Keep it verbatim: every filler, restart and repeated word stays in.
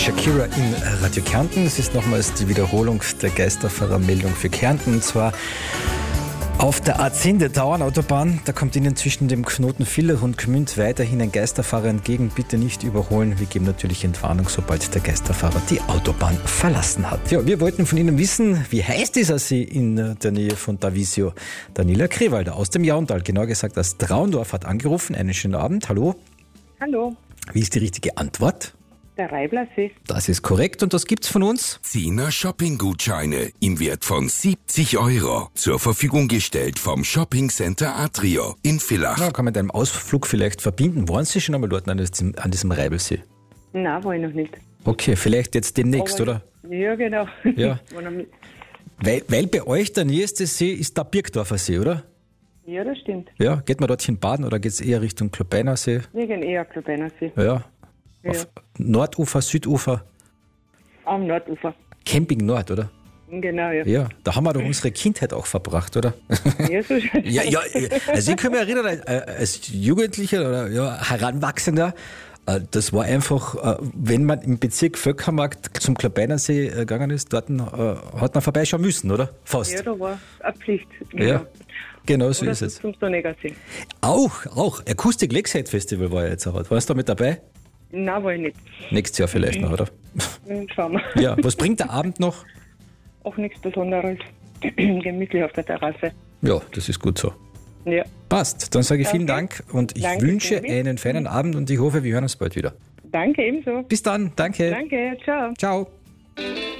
Shakira in Radio Kärnten. Es ist nochmals die Wiederholung der Geisterfahrermeldung für Kärnten. Und zwar auf der A zehn der Dauernautobahn. Da kommt Ihnen zwischen dem Knoten Villach und Gmünd weiterhin ein Geisterfahrer entgegen. Bitte nicht überholen. Wir geben natürlich Entwarnung, sobald der Geisterfahrer die Autobahn verlassen hat. Ja, wir wollten von Ihnen wissen, wie heiß dieser See in der Nähe von Davisio? Daniela Krewalder aus dem Jauntal, genau gesagt aus Traundorf, hat angerufen. Einen schönen Abend. Hallo. Hallo. Wie ist die richtige Antwort? Der Reiblersee. Das ist korrekt und das gibt's von uns. Zehner Shopping-Gutscheine im Wert von siebzig Euro zur Verfügung gestellt vom Shopping Center Atrio in Villach. Ja, kann man mit einem Ausflug vielleicht verbinden. Waren Sie schon einmal dort an diesem, an diesem Reibelsee? Nein, war ich noch nicht. Okay, vielleicht jetzt demnächst, Aber, oder? Ja, genau. Ja. War noch nicht. Weil, weil bei euch der nächste See ist der Birkdorfer See, oder? Ja, das stimmt. Ja, geht man dorthin baden oder geht's eher Richtung Klobeiner See? Wir gehen eher Klobenersee. Ja. Ja. Auf Nordufer, Südufer, Am Nordufer. Camping Nord, oder? Genau, ja. Ja, da haben wir doch unsere Kindheit auch verbracht, oder? Ja, so schön. Ja, ja, also ich kann mich erinnern, als Jugendlicher oder ja, Heranwachsender, das war einfach, wenn man im Bezirk Völkermarkt zum Klabeinersee gegangen ist, dort hat man vorbeischauen müssen, oder? Fast. Ja, da war eine Pflicht. Genau. Ja, genau so Oder ist es. zum Sonnegersee. Auch, auch. Akustik Lakeside Festival war ja jetzt auch. Warst du da mit dabei? Nein, war ich nicht. Nächstes Jahr vielleicht noch, oder? Hm, Schauen wir. Ja, was bringt der Abend noch? Auch nichts Besonderes. Gemütlich auf der Terrasse. Ja, das ist gut so. Ja. Passt. Dann sage ich vielen Okay. Dank und ich Danke, wünsche Tobi. einen feinen Abend und ich hoffe, wir hören uns bald wieder. Danke ebenso. Bis dann. Danke. Danke, ciao. Ciao.